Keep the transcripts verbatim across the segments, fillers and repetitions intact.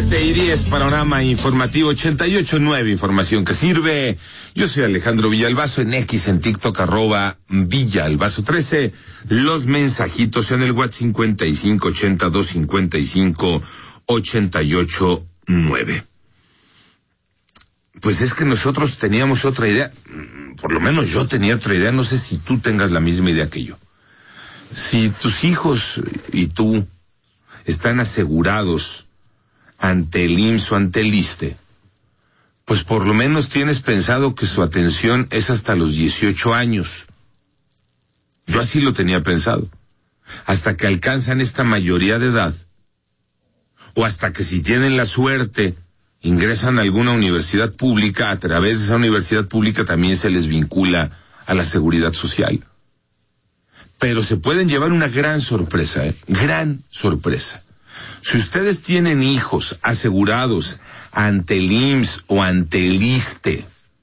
siete y diez, panorama informativo ochenta y ocho nueve, información que sirve. Yo soy Alejandro Villalbazo, en X, en TikTok, arroba Villalbazo trece. Los mensajitos en el WhatsApp cincuenta y cinco ochenta y dos cincuenta y cinco ochenta y ocho nueve. Pues es que nosotros teníamos otra idea, por lo menos yo tenía otra idea, no sé si tú tengas la misma idea que yo. Si tus hijos y tú están asegurados ante el I M S S o ante el ISSSTE, pues por lo menos tienes pensado que su atención es hasta los dieciocho años. Yo así lo tenía pensado. Hasta que alcanzan esta mayoría de edad, o hasta que, si tienen la suerte, ingresan a alguna universidad pública, a través de esa universidad pública también se les vincula a la seguridad social. Pero se pueden llevar una gran sorpresa, ¿eh? Gran sorpresa. Si ustedes tienen hijos asegurados ante el I M S S o ante el ISSSTE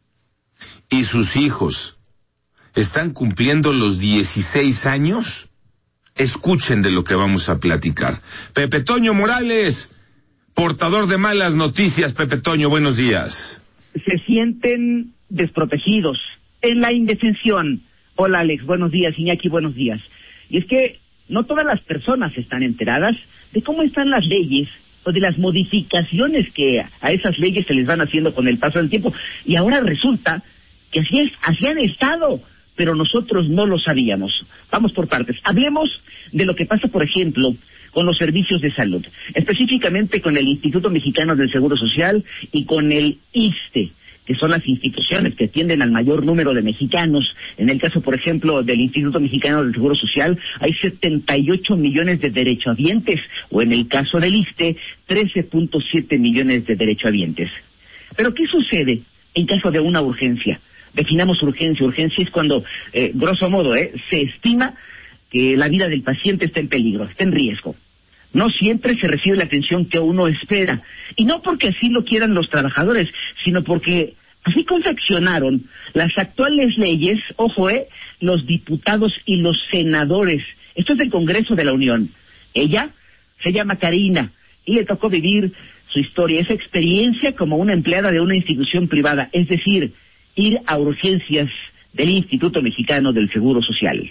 y sus hijos están cumpliendo los dieciséis años, escuchen de lo que vamos a platicar. Pepe Toño Morales, portador de malas noticias. Pepe Toño, buenos días. Se sienten desprotegidos, en la indefensión. Hola Alex, buenos días. Iñaki, buenos días. Y es que no todas las personas están enteradas de cómo están las leyes o de las modificaciones que a esas leyes se les van haciendo con el paso del tiempo. Y ahora resulta que así es, así han estado, pero nosotros no lo sabíamos. Vamos por partes. Hablemos de lo que pasa, por ejemplo, con los servicios de salud, específicamente con el Instituto Mexicano del Seguro Social y con el ISSSTE, que son las instituciones que atienden al mayor número de mexicanos. En el caso, por ejemplo, del Instituto Mexicano del Seguro Social, hay setenta y ocho millones de derechohabientes, o en el caso del ISSSTE, trece punto siete millones de derechohabientes. Pero ¿qué sucede en caso de una urgencia? Definamos urgencia. Urgencia es cuando, eh, grosso modo, eh, se estima que la vida del paciente está en peligro, está en riesgo. No siempre se recibe la atención que uno espera. Y no porque así lo quieran los trabajadores, sino porque así confeccionaron las actuales leyes, ojo, eh, los diputados y los senadores. Esto es del Congreso de la Unión. Ella se llama Karina y le tocó vivir su historia, esa experiencia como una empleada de una institución privada, es decir, ir a urgencias del Instituto Mexicano del Seguro Social.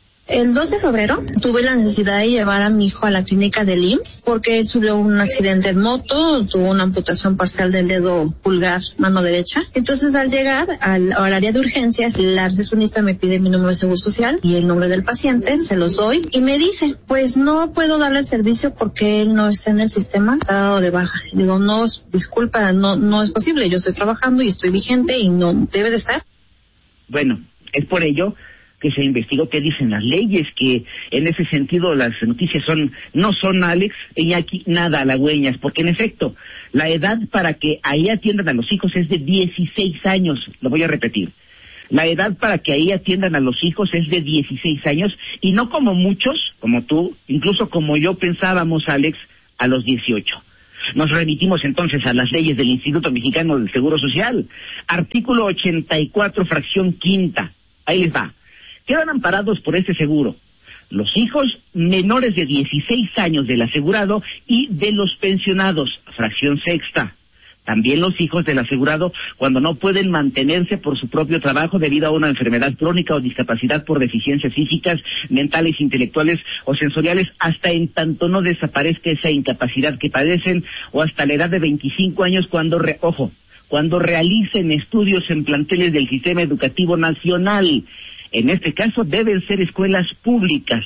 El dos de febrero tuve la necesidad de llevar a mi hijo a la clínica del I M S S porque él sufrió un accidente en moto, tuvo una amputación parcial del dedo pulgar, mano derecha. Entonces, al llegar al, al área de urgencias, la recepcionista me pide mi número de seguro social y el nombre del paciente, se los doy y me dice, pues no puedo darle el servicio porque él no está en el sistema, está dado de baja. Y digo, no, disculpa, no, no es posible, yo estoy trabajando y estoy vigente y no debe de estar. Bueno, es por ello que se investigó qué dicen las leyes, que en ese sentido las noticias son, no son, Alex, y aquí nada halagüeñas, porque en efecto, la edad para que ahí atiendan a los hijos es de dieciséis años, lo voy a repetir. La edad para que ahí atiendan a los hijos es de dieciséis años, y no como muchos, como tú, incluso como yo pensábamos, Alex, a los dieciocho. Nos remitimos entonces a las leyes del Instituto Mexicano del Seguro Social. Artículo ochenta y cuatro, fracción quinta. Ahí les va. Quedan amparados por este seguro los hijos menores de dieciséis años del asegurado y de los pensionados, fracción sexta. También los hijos del asegurado cuando no pueden mantenerse por su propio trabajo debido a una enfermedad crónica o discapacidad por deficiencias físicas, mentales, intelectuales o sensoriales, hasta en tanto no desaparezca esa incapacidad que padecen, o hasta la edad de veinticinco años cuando, re, ojo, cuando realicen estudios en planteles del Sistema Educativo Nacional. En este caso deben ser escuelas públicas.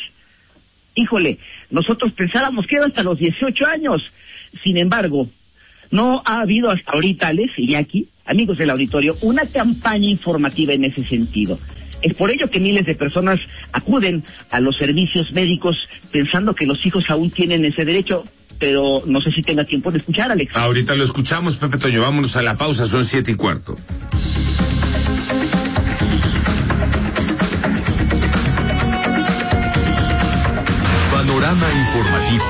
Híjole, nosotros pensábamos que era hasta los dieciocho años. Sin embargo, no ha habido hasta ahorita, Alex y aquí, amigos del auditorio, una campaña informativa en ese sentido. Es por ello que miles de personas acuden a los servicios médicos pensando que los hijos aún tienen ese derecho, pero no sé si tenga tiempo de escuchar, Alex. Ahorita lo escuchamos, Pepe Toño. Vámonos a la pausa, son siete y cuarto. Panorama informativo.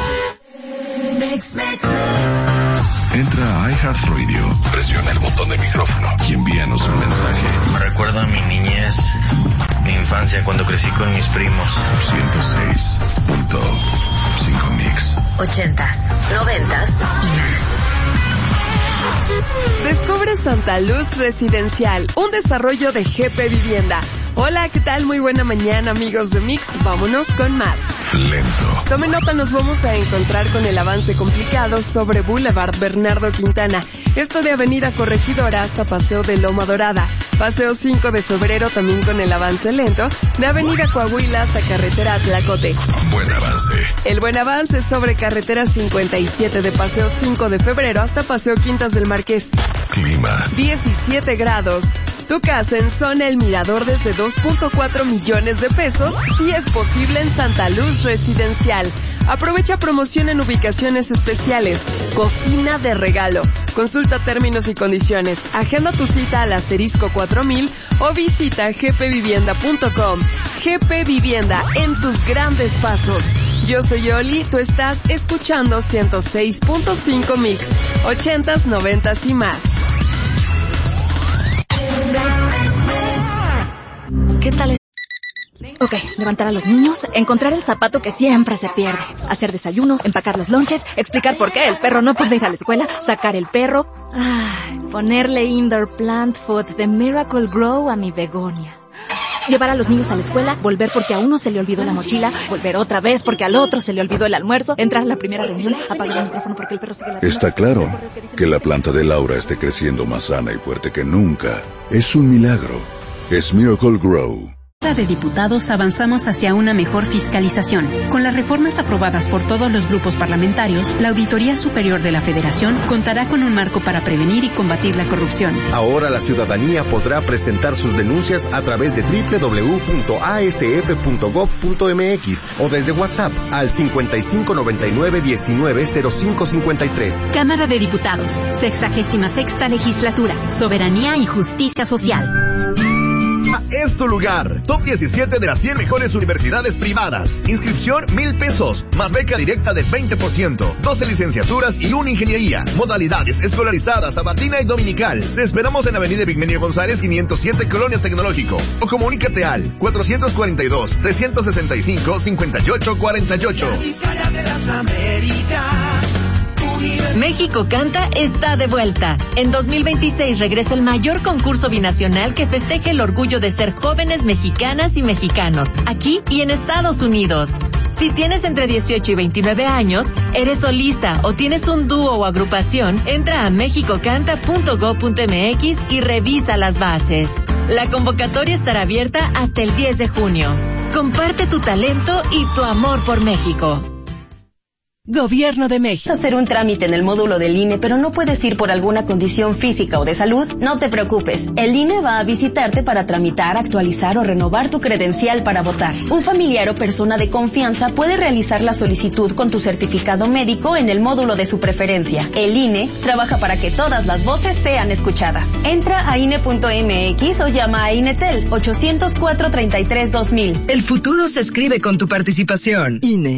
Entra a iHeartRadio, presiona el botón de micrófono y envíanos un mensaje. Me recuerda a mi niñez, mi infancia, cuando crecí con mis primos. ciento seis punto cinco Mix. Ochentas, noventas y más. Santa Luz Residencial, un desarrollo de G P Vivienda. Hola, ¿qué tal? Muy buena mañana, amigos de Mix. Vámonos con más. Lento. Tome nota, nos vamos a encontrar con el avance complicado sobre Boulevard Bernardo Quintana. Esto de Avenida Corregidora hasta Paseo de Loma Dorada. Paseo cinco de febrero también con el avance lento. De Avenida Coahuila hasta Carretera Tlacote. Buen avance. El buen avance sobre Carretera cincuenta y siete de Paseo cinco de febrero hasta Paseo Quintas del Marqués. Clima. diecisiete grados. Tu casa en Zona El Mirador desde dos punto cuatro millones de pesos y es posible en Santa Luz Residencial. Aprovecha promoción en ubicaciones especiales. Cocina de regalo. Consulta términos y condiciones. Agenda tu cita al asterisco cuatro mil o visita g p vivienda punto com. G P Vivienda, en tus grandes pasos. Yo soy Oli, tú estás escuchando ciento seis punto cinco Mix, ochentas, noventas y más. ¿Qué tal? Ok, levantar a los niños, encontrar el zapato que siempre se pierde, hacer desayunos, empacar los lonches, explicar por qué el perro no puede ir a la escuela, sacar el perro, ay, ponerle indoor plant food de Miracle Grow a mi begonia. Llevar a los niños a la escuela, volver porque a uno se le olvidó la mochila, volver otra vez porque al otro se le olvidó el almuerzo, entrar a la primera reunión, apagar el micrófono porque el perro sigue ladrando. Está claro que la planta de Laura esté creciendo más sana y fuerte que nunca. Es un milagro. Es Miracle Grow. De diputados avanzamos hacia una mejor fiscalización. Con las reformas aprobadas por todos los grupos parlamentarios, la Auditoría Superior de la Federación contará con un marco para prevenir y combatir la corrupción. Ahora la ciudadanía podrá presentar sus denuncias a través de doble u doble u doble u punto a s f punto gov punto m x o desde WhatsApp al cincuenta y cinco noventa y nueve diecinueve cero cinco cincuenta y tres. Cámara de Diputados, sexagésima sexta legislatura, soberanía y justicia social. Es tu lugar. Top diecisiete de las cien mejores universidades privadas. Inscripción mil pesos, más beca directa del veinte por ciento. doce licenciaturas y una ingeniería. Modalidades escolarizadas, sabatina y dominical. Te esperamos en Avenida Epigmenio González quinientos siete, Colonia Tecnológico. O comunícate al cuatrocientos cuarenta y dos, trescientos sesenta y cinco, cincuenta y ocho cuarenta y ocho. México Canta está de vuelta. En dos mil veintiséis regresa el mayor concurso binacional que festeja el orgullo de ser jóvenes mexicanas y mexicanos, aquí y en Estados Unidos. Si tienes entre dieciocho y veintinueve años, eres solista o tienes un dúo o agrupación, entra a mexico canta punto gov punto m x y revisa las bases. La convocatoria estará abierta hasta el diez de junio. Comparte tu talento y tu amor por México. Gobierno de México. Hacer un trámite en el módulo del I N E, pero no puedes ir por alguna condición física o de salud. No te preocupes. El I N E va a visitarte para tramitar, actualizar o renovar tu credencial para votar. Un familiar o persona de confianza puede realizar la solicitud con tu certificado médico en el módulo de su preferencia. El I N E trabaja para que todas las voces sean escuchadas. Entra a I N E punto m x o llama a INETEL ochocientos cuatro, treinta y tres, dos mil. El futuro se escribe con tu participación. I N E.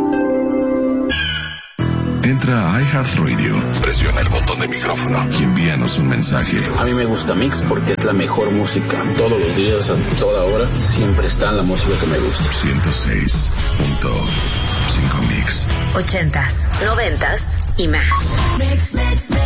Entra a iHeartRadio, presiona el botón de micrófono y envíanos un mensaje. A mí me gusta Mix porque es la mejor música. Todos los días, a toda hora, siempre está la música que me gusta. ciento seis punto cinco Mix. Ochentas, noventas y más. Mix, mix, mix.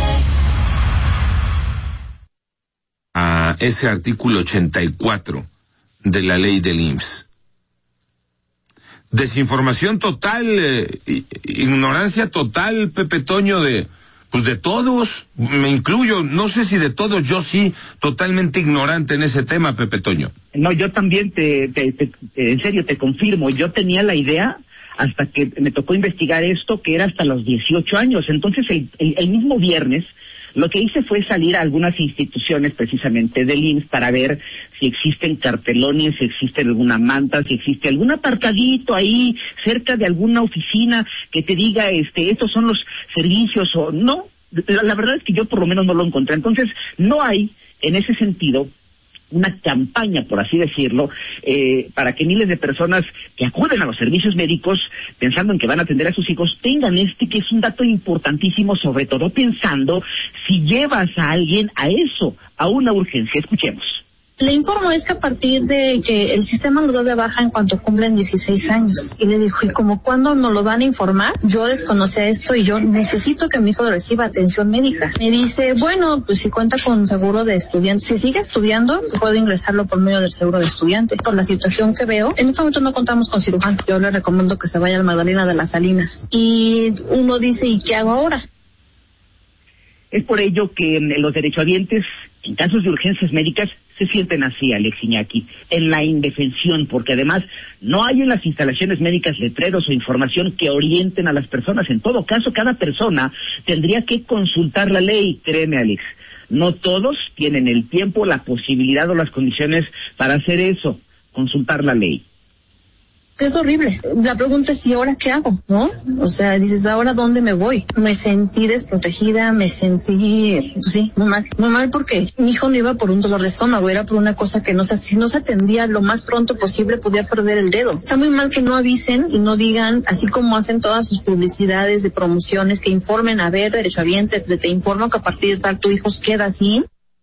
A ese artículo ochenta y cuatro de la ley del I M S S. Desinformación total, eh, ignorancia total, Pepe Toño, de, pues de todos, me incluyo, no sé si de todos, yo sí, totalmente ignorante en ese tema, Pepe Toño. No, yo también te, te, te, en serio, te confirmo, yo tenía la idea hasta que me tocó investigar esto, que era hasta los dieciocho años, entonces el, el, el mismo viernes, lo que hice fue salir a algunas instituciones precisamente del I M S S para ver si existen cartelones, si existe alguna manta, si existe algún apartadito ahí cerca de alguna oficina que te diga, este, estos son los servicios o no. La, la verdad es que yo por lo menos no lo encontré. Entonces, no hay, en ese sentido, una campaña, por así decirlo, eh, para que miles de personas que acuden a los servicios médicos pensando en que van a atender a sus hijos tengan este, que es un dato importantísimo, sobre todo pensando si llevas a alguien a eso, a una urgencia. Escuchemos. Le informo es que a partir de que el sistema nos da de baja en cuanto cumplen dieciséis años. Y le dijo, ¿y como cuándo nos lo van a informar? Yo desconocía esto y yo necesito que mi hijo reciba atención médica. Me dice, bueno, pues si cuenta con seguro de estudiante, si sigue estudiando, puedo ingresarlo por medio del seguro de estudiante. Por la situación que veo, en este momento no contamos con cirujano. Yo le recomiendo que se vaya al Magdalena de las Salinas. Y uno dice, ¿y qué hago ahora? Es por ello que los derechohabientes, en casos de urgencias médicas, se sienten así, Alex Iñaki, en la indefensión, porque además no hay en las instalaciones médicas letreros o información que orienten a las personas. En todo caso, cada persona tendría que consultar la ley, créeme, Alex. No todos tienen el tiempo, la posibilidad o las condiciones para hacer eso, consultar la ley. Es horrible. La pregunta es, ¿y ahora qué hago? ¿No? O sea, dices, ¿ahora dónde me voy? Me sentí desprotegida, me sentí, pues sí, muy mal. Muy mal porque mi hijo no iba por un dolor de estómago, era por una cosa que no se, si no se atendía lo más pronto posible, podía perder el dedo. Está muy mal que no avisen y no digan, así como hacen todas sus publicidades de promociones, que informen, a ver, derechohabiente, te, te informo que a partir de tal tu hijo queda así.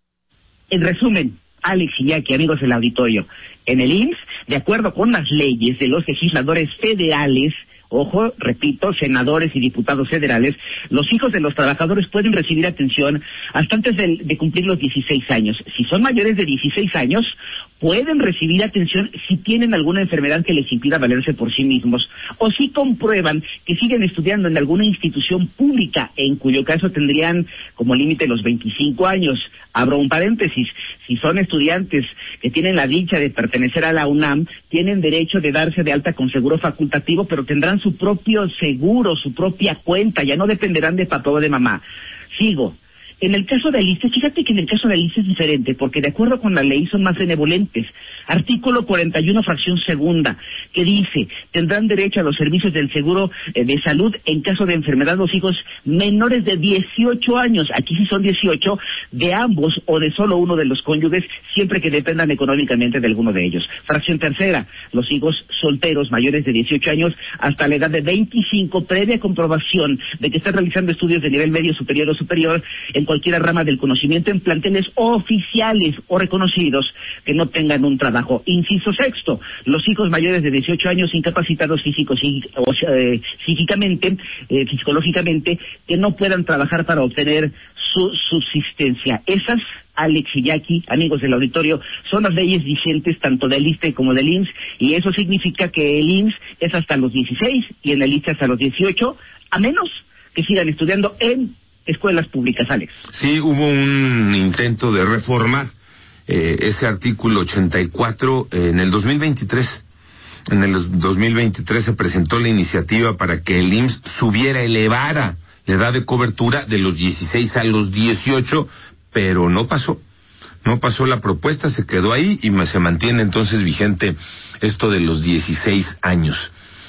En resumen, Alex Iñaki, amigos del auditorio, en el I M S S, de acuerdo con las leyes de los legisladores federales, ojo, repito, senadores y diputados federales, los hijos de los trabajadores pueden recibir atención hasta antes de, de cumplir los dieciséis años. Si son mayores de dieciséis años, pueden recibir atención si tienen alguna enfermedad que les impida valerse por sí mismos, o si comprueban que siguen estudiando en alguna institución pública, en cuyo caso tendrían como límite los veinticinco años. Abro un paréntesis, si son estudiantes que tienen la dicha de pertenecer a la UNAM, tienen derecho de darse de alta con seguro facultativo, pero tendrán su propio seguro, su propia cuenta, ya no dependerán de papá o de mamá. Sigo. En el caso de Alicia, fíjate que en el caso de Alicia es diferente, porque de acuerdo con la ley son más benevolentes. Artículo cuarenta y uno, fracción segunda, que dice, tendrán derecho a los servicios del seguro eh, de salud en caso de enfermedad los hijos menores de dieciocho años, aquí sí son dieciocho, de ambos o de solo uno de los cónyuges, siempre que dependan económicamente de alguno de ellos. Fracción tercera, los hijos solteros mayores de dieciocho años hasta la edad de veinticinco, previa comprobación de que están realizando estudios de nivel medio, superior o superior, en cualquier rama del conocimiento en planteles oficiales o reconocidos que no tengan un trabajo. Inciso sexto, los hijos mayores de dieciocho años incapacitados físicos y, o eh, psíquicamente, eh, psicológicamente, que no puedan trabajar para obtener su subsistencia. Esas, Alex Iñaki, amigos del auditorio, son las leyes vigentes tanto del I S S S T E como del I M S S, y eso significa que el I M S S es hasta los dieciséis y en el I S S S T E hasta los dieciocho, a menos que sigan estudiando en escuelas públicas, Alex. Sí, hubo un intento de reforma, eh, ese artículo ochenta y cuatro, eh, en el dos mil veintitrés. En el dos mil veintitrés se presentó la iniciativa para que el I M S S subiera, elevara la edad de cobertura de los dieciséis a los dieciocho, pero no pasó. No pasó la propuesta, se quedó ahí y se mantiene entonces vigente esto de los dieciséis años.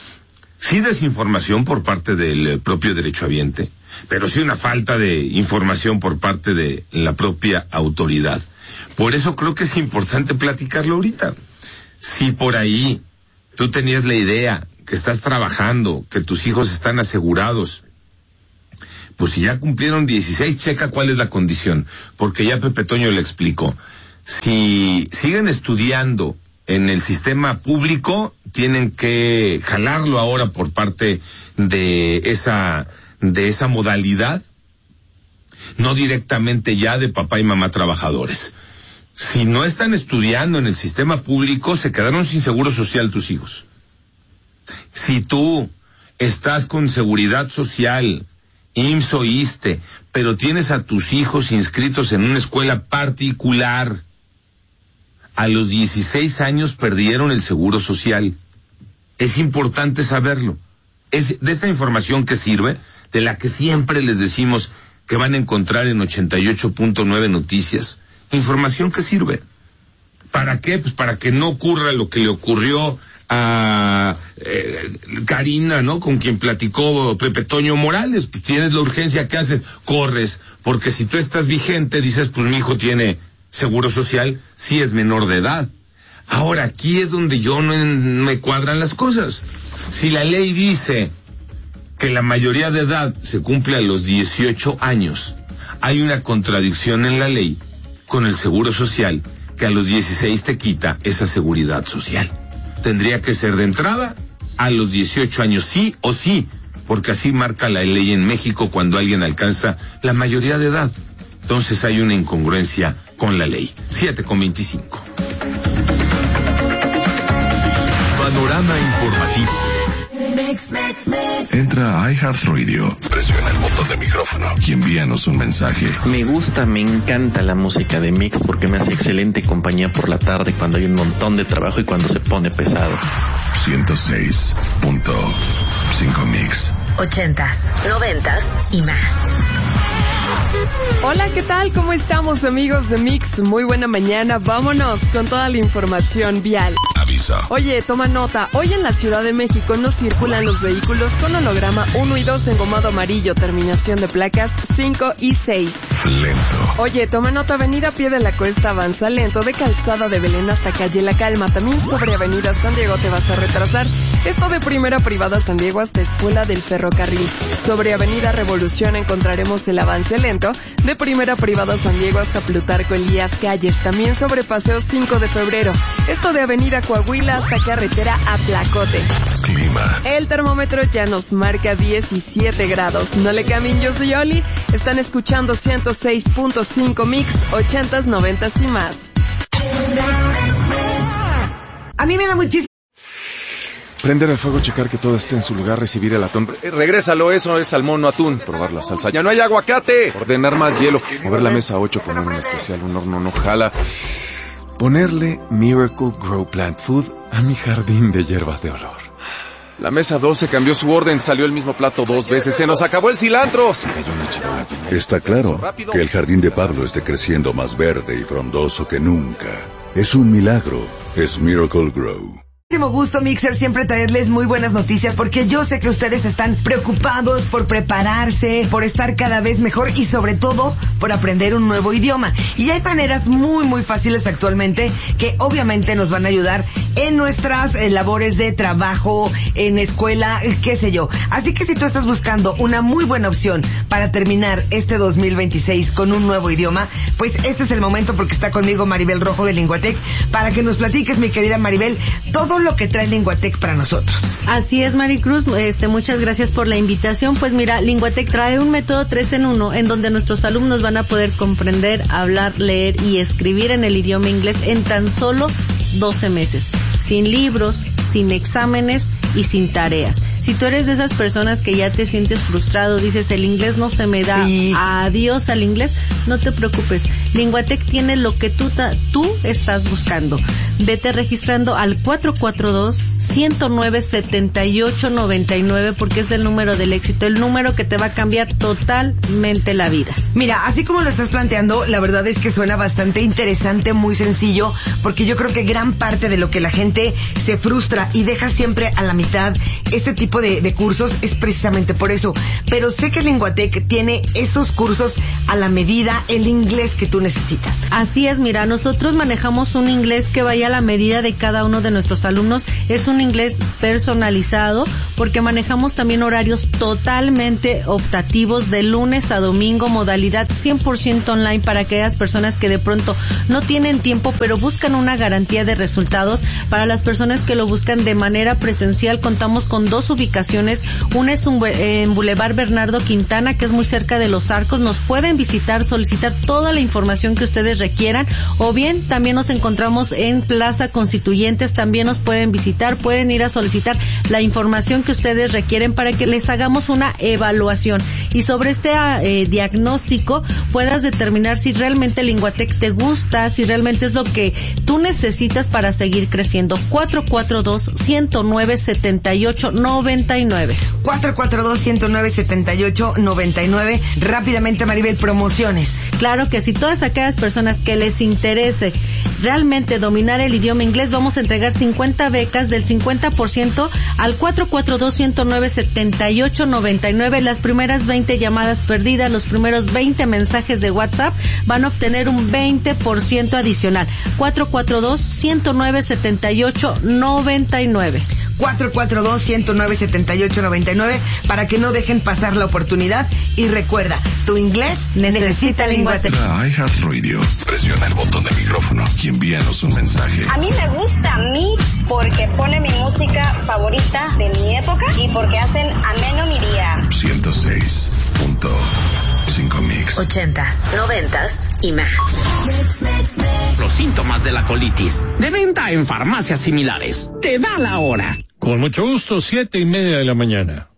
Sí, desinformación por parte del propio derechohabiente, pero sí una falta de información por parte de la propia autoridad. Por eso creo que es importante platicarlo ahorita. Si por ahí tú tenías la idea que estás trabajando, que tus hijos están asegurados, pues si ya cumplieron dieciséis, checa cuál es la condición, porque ya Pepe Toño le explicó. Si siguen estudiando en el sistema público, tienen que jalarlo ahora por parte de esa de esa modalidad, no directamente ya de papá y mamá trabajadores. Si no están estudiando en el sistema público, se quedaron sin seguro social tus hijos. Si tú estás con seguridad social, I M S S o I S S S T E, pero tienes a tus hijos inscritos en una escuela particular, a los dieciséis años perdieron el seguro social. Es importante saberlo. Es de esta información que sirve, de la que siempre les decimos que van a encontrar en ochenta y ocho punto nueve Noticias. Información que sirve. ¿Para qué? Pues para que no ocurra lo que le ocurrió a eh, Karina, ¿no? Con quien platicó Pepe Toño Morales. Pues tienes la urgencia, ¿qué haces? Corres, porque si tú estás vigente, dices, pues mi hijo tiene seguro social, si es menor de edad. Ahora, aquí es donde yo no me cuadran las cosas. Si la ley dice que la mayoría de edad se cumple a los dieciocho años, hay una contradicción en la ley con el seguro social que a los dieciséis te quita esa seguridad social. Tendría que ser de entrada a los dieciocho años, sí o sí, porque así marca la ley en México cuando alguien alcanza la mayoría de edad. Entonces hay una incongruencia con la ley. siete con veinticinco. Panorama informativo. Entra a iHeartRadio, presiona el botón de micrófono y envíanos un mensaje. Me gusta, me encanta la música de Mix porque me hace excelente compañía por la tarde cuando hay un montón de trabajo y cuando se pone pesado. ciento seis punto cinco Mix. Ochentas, noventas y más. Hola, ¿qué tal? ¿Cómo estamos, amigos de Mix? Muy buena mañana. Vámonos con toda la información vial. Aviso. Oye, toma nota. Hoy en la Ciudad de México no circulan los vehículos con holograma uno y dos engomado amarillo, terminación de placas cinco y seis. Lento. Oye, toma nota. Avenida Pie de la Cuesta avanza lento de Calzada de Belén hasta Calle La Calma. También sobre Avenida San Diego te vas a retrasar. Esto de Primera Privada San Diego hasta Escuela del Ferrocarril. Sobre Avenida Revolución encontraremos el avance lento de Primera Privada San Diego hasta Plutarco Elías Calles. También sobre Paseo cinco de febrero. Esto de Avenida Coahuila hasta Carretera a Tlacote. Clima. El termómetro ya nos marca diecisiete grados. No le cambien, yo soy Oli. Están escuchando ciento seis punto cinco Mix, ochentas, noventas y más. A mí me da muchísimo. Prender el fuego, checar que todo esté en su lugar, recibir el atún. Eh, regrésalo, eso es salmón, no atún. Probar la salsa. ¡Ya no hay aguacate! Ordenar más hielo. Mover la mesa ocho, poner un especial, un horno no jala. Ponerle Miracle Grow Plant Food a mi jardín de hierbas de olor. La mesa doce cambió su orden, salió el mismo plato dos veces. ¡Se nos acabó el cilantro! Se cayó una charola llena. Está claro que el jardín de Pablo esté creciendo más verde y frondoso que nunca. Es un milagro. Es Miracle Grow. Muchísimo gusto, Mixer, siempre traerles muy buenas noticias porque yo sé que ustedes están preocupados por prepararse, por estar cada vez mejor y sobre todo por aprender un nuevo idioma. Y hay maneras muy muy fáciles actualmente que obviamente nos van a ayudar en nuestras eh, labores de trabajo, en escuela, eh, qué sé yo. Así que si tú estás buscando una muy buena opción para terminar este dos mil veintiséis con un nuevo idioma, pues este es el momento porque está conmigo Maribel Rojo de Linguatec para que nos platiques, mi querida Maribel, todo lo que trae Linguatec para nosotros. Así es, Maricruz, este, muchas gracias por la invitación. Pues mira, Linguatec trae un método tres en uno en donde nuestros alumnos van a poder comprender, hablar, leer y escribir en el idioma inglés en tan solo doce meses, sin libros, sin exámenes y sin tareas. Si tú eres de esas personas que ya te sientes frustrado, dices el inglés no se me da, sí. Adiós al inglés, no te preocupes. Linguatec tiene lo que tú, ta, tú estás buscando. Vete registrando al cuatro cuatro dos, uno cero nueve, siete ocho nueve nueve porque es el número del éxito, el número que te va a cambiar totalmente la vida. Mira, así como lo estás planteando, la verdad es que suena bastante interesante, muy sencillo, porque yo creo que gran parte de lo que la gente se frustra y deja siempre a la mitad este tipo de, de cursos es precisamente por eso. Pero sé que Linguatec tiene esos cursos a la medida, el inglés que tú necesitas. Así es, mira, nosotros manejamos un inglés que vaya a la medida de cada uno de nuestros alumnos. Es un inglés personalizado porque manejamos también horarios totalmente optativos de lunes a domingo, modalidad cien por ciento online para aquellas personas que de pronto no tienen tiempo pero buscan una garantía de resultados. Para las personas que lo buscan de manera presencial, contamos con dos ubicaciones. Una es un, en Boulevard Bernardo Quintana, que es muy cerca de Los Arcos. Nos pueden visitar, solicitar toda la información que ustedes requieran, o bien también nos encontramos en Plaza Constituyentes. También nos pueden visitar, pueden ir a solicitar la información que ustedes requieren para que les hagamos una evaluación y sobre este eh, diagnóstico puedas determinar si realmente Linguatec te gusta, si realmente es lo que tú necesitas para seguir creciendo. cuatro cuatro dos, uno cero nueve, siete ocho nueve nueve. cuatro cuatro dos, uno cero nueve, siete ocho nueve nueve. Rápidamente, Maribel, promociones. Claro que si todas aquellas personas que les interese realmente dominar el idioma inglés, vamos a entregar cincuenta becas del cincuenta por ciento al cuatro cuatro dos, uno cero nueve, siete ocho nueve nueve. Las primeras veinte llamadas perdidas, los primeros veinte mensajes de WhatsApp van a obtener un veinte por ciento adicional. cuatro cuatro dos, uno cero nueve, siete ocho nueve nueve. cuatro cuatro dos, uno cero nueve, siete ocho nueve nueve para que no dejen pasar la oportunidad. Y recuerda, tu inglés necesita lenguatería. iHeartRadio. Presiona el botón del micrófono y envíanos un mensaje. A mí me gusta Mix porque pone mi música favorita de mi época y porque hacen ameno mi día. ciento seis punto cinco Mix. Ochentas, noventas y más. Los síntomas de la colitis. De venta en farmacias similares. Te da la hora. Con mucho gusto, siete y media de la mañana.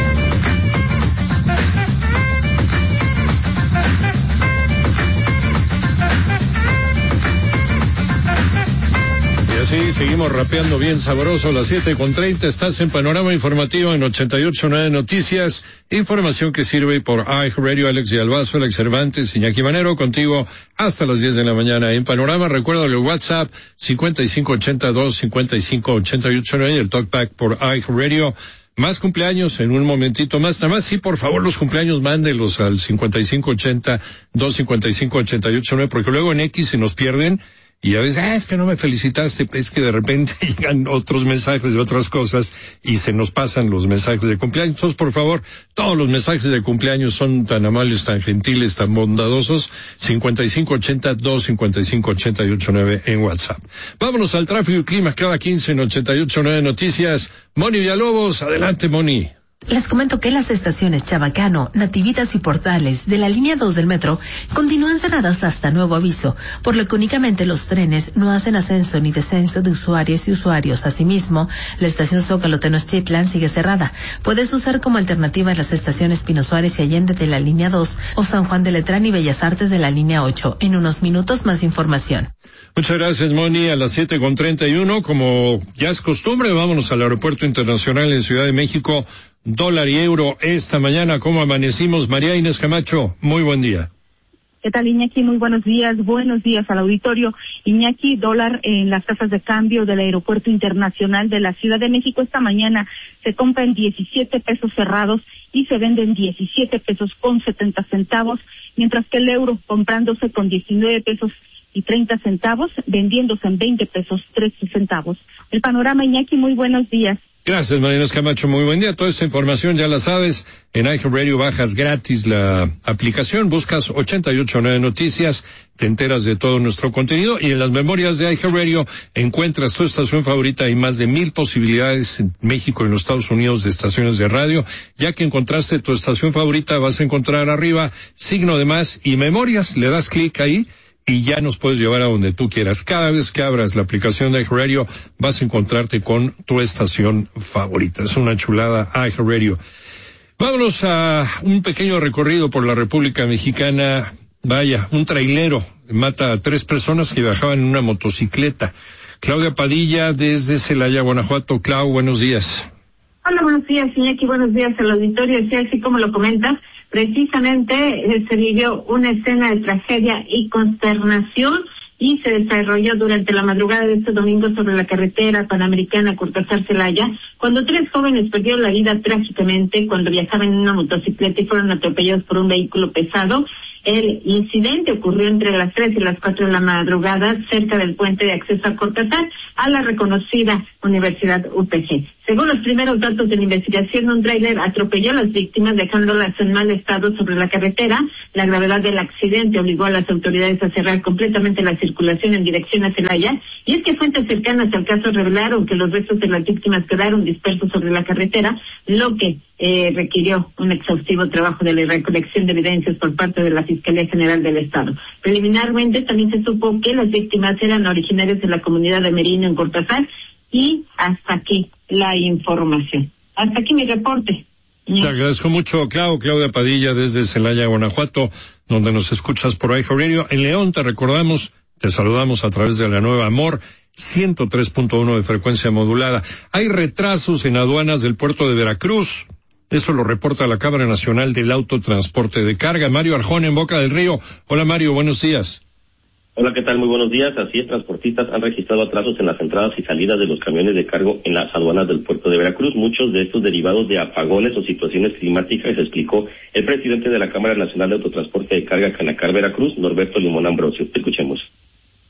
Sí, seguimos rapeando bien sabroso, las siete con treinta, estás en Panorama Informativo en ochenta y ocho punto nueve Noticias, información que sirve por iHeartRadio. Alex de Albazo, Alex Cervantes, Iñaki Manero, contigo hasta las diez de la mañana en Panorama. Recuerda el WhatsApp cincuenta y cinco ochenta y dos, cincuenta y cinco ochenta y ocho nueve y el Talkback por iHeartRadio. Más cumpleaños en un momentito más. Nada más, sí, por favor, los cumpleaños mándelos al cincuenta y cinco ochenta, dos cincuenta y cinco ochenta y ocho nueve, porque luego en X se nos pierden. Y a veces, ah, es que no me felicitaste, es que de repente llegan otros mensajes de otras cosas y se nos pasan los mensajes de cumpleaños. Entonces, por favor, todos los mensajes de cumpleaños son tan amables, tan gentiles, tan bondadosos. cincuenta y cinco ochenta, dos cincuenta y cinco ochenta y ocho nueve en WhatsApp. Vámonos al tráfico y clima cada quince en ochenta y ocho punto nueve Noticias. Moni Villalobos, adelante, Moni. Les comento que las estaciones Chabacano, Nativitas y Portales de la línea dos del metro continúan cerradas hasta nuevo aviso, por lo que únicamente los trenes no hacen ascenso ni descenso de usuarias y usuarios. Asimismo, la estación Zócalo Tenochtitlan sigue cerrada. Puedes usar como alternativa las estaciones Pino Suárez y Allende de la línea dos o San Juan de Letrán y Bellas Artes de la línea ocho. En unos minutos más información. Muchas gracias, Moni. A las siete con treinta y uno, como ya es costumbre, vámonos al Aeropuerto Internacional en Ciudad de México. Dólar y euro esta mañana, ¿cómo amanecimos? María Inés Camacho, muy buen día. ¿Qué tal, Iñaki? Muy buenos días. Buenos días al auditorio. Iñaki, dólar en las tasas de cambio del Aeropuerto Internacional de la Ciudad de México esta mañana se compra en diecisiete pesos cerrados y se vende en diecisiete pesos con setenta centavos, mientras que el euro comprándose con diecinueve pesos y treinta centavos, vendiéndose en veinte pesos trece centavos. El panorama, Iñaki, muy buenos días. Gracias, Mariana Camacho. Muy buen día. Toda esta información ya la sabes. En iHeartRadio bajas gratis la aplicación, buscas ochenta y ocho punto nueve Noticias, te enteras de todo nuestro contenido y en las memorias de iHeartRadio encuentras tu estación favorita. Hay más de mil posibilidades en México y en los Estados Unidos de estaciones de radio. Ya que encontraste tu estación favorita, vas a encontrar arriba signo de más y memorias. Le das clic ahí y ya nos puedes llevar a donde tú quieras. Cada vez que abras la aplicación de iHeartRadio vas a encontrarte con tu estación favorita. Es una chulada iHeartRadio. Vámonos a un pequeño recorrido por la República Mexicana. Vaya, un trailero mata a tres personas que viajaban en una motocicleta. Claudia Padilla desde Celaya, Guanajuato. Clau, buenos días. Hola, buenos días, Iñaki. Buenos días al auditorio. Sí, así como lo comentas, precisamente eh, se vivió una escena de tragedia y consternación y se desarrolló durante la madrugada de este domingo sobre la carretera panamericana Cortázar-Celaya, cuando tres jóvenes perdieron la vida trágicamente cuando viajaban en una motocicleta y fueron atropellados por un vehículo pesado. El incidente ocurrió entre las tres y las cuatro de la madrugada cerca del puente de acceso a Cortázar, a la reconocida Universidad U P G. Según los primeros datos de la investigación, un tráiler atropelló a las víctimas dejándolas en mal estado sobre la carretera. La gravedad del accidente obligó a las autoridades a cerrar completamente la circulación en dirección a Celaya, y es que fuentes cercanas al caso revelaron que los restos de las víctimas quedaron dispersos sobre la carretera, lo que eh, requirió un exhaustivo trabajo de la recolección de evidencias por parte de la Fiscalía General del Estado. Preliminarmente también se supo que las víctimas eran originarias de la comunidad de Merino en Cortázar, y hasta aquí la información. Hasta aquí mi reporte. Te agradezco mucho, Clau, Claudia Padilla desde Celaya, Guanajuato, donde nos escuchas por iHeartRadio. En León te recordamos, te saludamos a través de la nueva Amor ciento tres punto uno de frecuencia modulada. Hay retrasos en aduanas del puerto de Veracruz. Eso lo reporta la Cámara Nacional del Autotransporte de Carga. Mario Arjona en Boca del Río. Hola, Mario, buenos días. Hola, ¿qué tal? Muy buenos días. Así es, transportistas han registrado atrasos en las entradas y salidas de los camiones de cargo en las aduanas del puerto de Veracruz, muchos de estos derivados de apagones o situaciones climáticas, explicó el presidente de la Cámara Nacional de Autotransporte de Carga Canacar Veracruz, Norberto Limón Ambrosio. Escuchemos.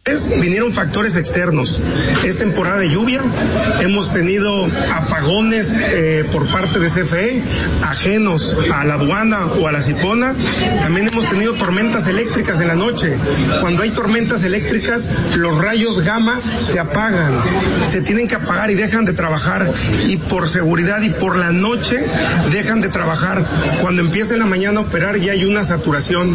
Vinieron factores externos. Es temporada de lluvia, hemos tenido apagones eh, por parte de C F E, ajenos a la aduana o a la Cipona. También hemos tenido tormentas eléctricas en la noche. Cuando hay tormentas eléctricas, los rayos gamma se apagan, se tienen que apagar y dejan de trabajar. Y por seguridad y por la noche dejan de trabajar. Cuando empieza en la mañana a operar ya hay una saturación.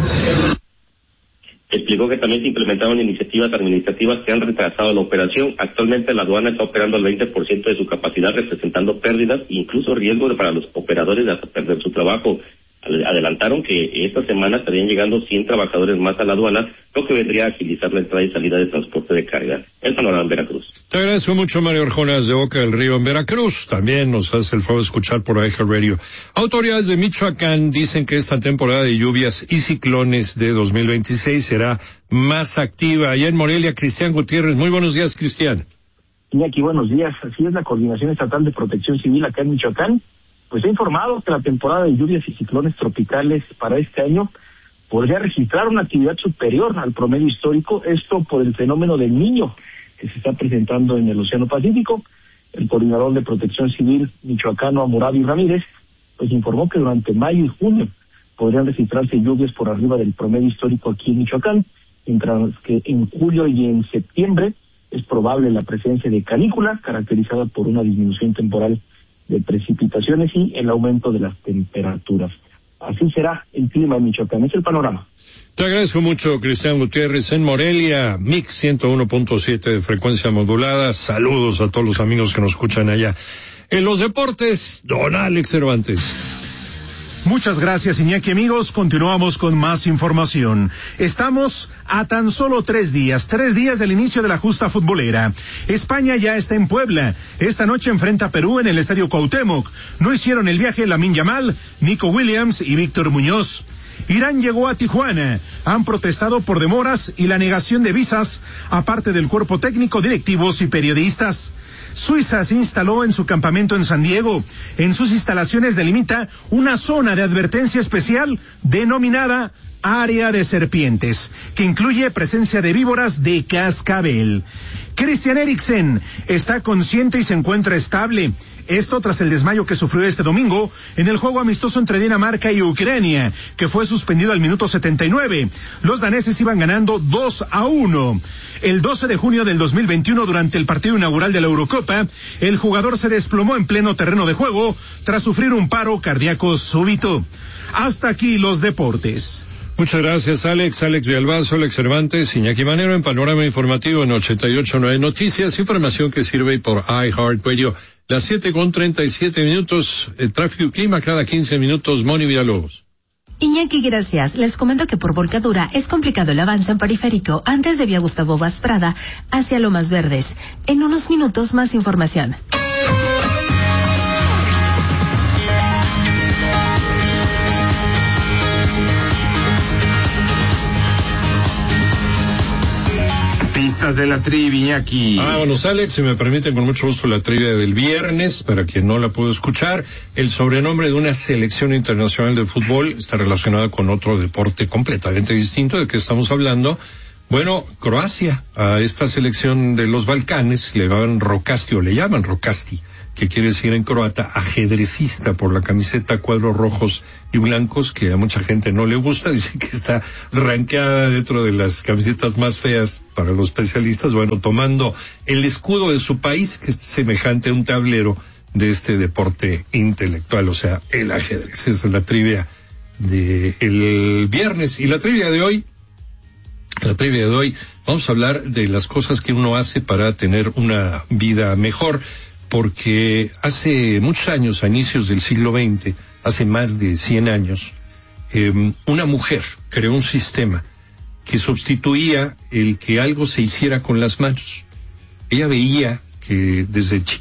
Explicó que también se implementaron iniciativas administrativas que han retrasado la operación. Actualmente la aduana está operando al veinte por ciento de su capacidad, representando pérdidas e incluso riesgo para los operadores de hasta perder su trabajo. Adelantaron que esta semana estarían llegando cien trabajadores más a la aduana, lo que vendría a agilizar la entrada y salida de transporte de carga. El panorama en Veracruz. Te agradezco mucho, Mario Arjonas, de Boca del Río en Veracruz. También nos hace el favor de escuchar por iHeartRadio. Autoridades de Michoacán dicen que esta temporada de lluvias y ciclones de dos mil veintiséis será más activa. Allá en Morelia, Cristian Gutiérrez. Muy buenos días, Cristian. Iñaki, buenos días. Así es, la Coordinación Estatal de Protección Civil acá en Michoacán pues ha informado que la temporada de lluvias y ciclones tropicales para este año podría registrar una actividad superior al promedio histórico, esto por el fenómeno del Niño que se está presentando en el Océano Pacífico. El coordinador de Protección Civil michoacano, Amurabi Ramírez, pues informó que durante mayo y junio podrían registrarse lluvias por arriba del promedio histórico aquí en Michoacán, mientras que en julio y en septiembre es probable la presencia de canícula, caracterizada por una disminución temporal de precipitaciones y el aumento de las temperaturas. Así será el clima en Michoacán. Es el panorama. Te agradezco mucho, Cristian Gutiérrez, en Morelia, Mix ciento uno punto siete de frecuencia modulada. Saludos a todos los amigos que nos escuchan allá. En los deportes, don Alex Cervantes. Muchas gracias, Iñaki. Amigos, continuamos con más información. Estamos a tan solo tres días, tres días del inicio de la justa futbolera. España ya está en Puebla. Esta noche enfrenta a Perú en el Estadio Cuauhtémoc. No hicieron el viaje Lamine Yamal, Nico Williams y Víctor Muñoz. Irán llegó a Tijuana. Han protestado por demoras y la negación de visas, aparte del cuerpo técnico, directivos y periodistas. Suiza se instaló en su campamento en San Diego. En sus instalaciones delimita una zona de advertencia especial denominada Área de Serpientes, que incluye presencia de víboras de cascabel. Christian Eriksen está consciente y se encuentra estable. Esto tras el desmayo que sufrió este domingo en el juego amistoso entre Dinamarca y Ucrania, que fue suspendido al minuto setenta y nueve. Los daneses iban ganando dos a uno. El doce de junio del dos mil veintiuno, durante el partido inaugural de la Eurocopa, el jugador se desplomó en pleno terreno de juego tras sufrir un paro cardíaco súbito. Hasta aquí los deportes. Muchas gracias, Alex. Alex Villalbazo, Alex Cervantes, Iñaki Manero en Panorama Informativo en ochenta y ocho punto nueve Noticias, información que sirve por iHeartRadio. Las siete con treinta y siete minutos, el tráfico y clima cada quince minutos, Moni Villalobos. Iñaki, gracias. Les comento que por volcadura es complicado el avance en periférico antes de Vía Gustavo Vaz Prada hacia Lomas Verdes. En unos minutos más información. Pistas de la trivia, Iñaki. Ah, bueno, Alex, si me permiten, con mucho gusto la trivia del viernes, para quien no la pudo escuchar. El sobrenombre de una selección internacional de fútbol está relacionada con otro deporte completamente distinto. ¿De qué estamos hablando? Bueno, Croacia, a esta selección de los Balcanes le llaman Rokasti, o le llaman Rokasti, que quiere decir en croata ajedrecista, por la camiseta cuadros rojos y blancos, que a mucha gente no le gusta. Dice que está rankeada dentro de las camisetas más feas para los especialistas. Bueno, tomando el escudo de su país, que es semejante a un tablero de este deporte intelectual, o sea, el ajedrez. Esa es la trivia de el viernes. Y la trivia de hoy, la trivia de hoy, vamos a hablar de las cosas que uno hace para tener una vida mejor. Porque hace muchos años, a inicios del siglo veinte, hace más de cien años, eh, una mujer creó un sistema que sustituía el que algo se hiciera con las manos. Ella veía que desde chiquita